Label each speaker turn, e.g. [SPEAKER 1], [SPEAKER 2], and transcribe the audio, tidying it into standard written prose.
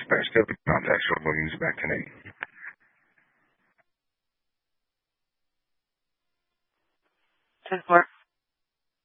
[SPEAKER 1] Thanks, Kevin. Contact Short Bookings back tonight.
[SPEAKER 2] 10-4.